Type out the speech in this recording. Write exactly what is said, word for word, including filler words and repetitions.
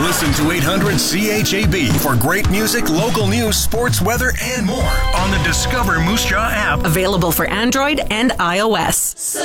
Listen to eight hundred C H A B for great music, local news, sports, weather, and more on the Discover Moose Jaw app. Available for Android and iOS.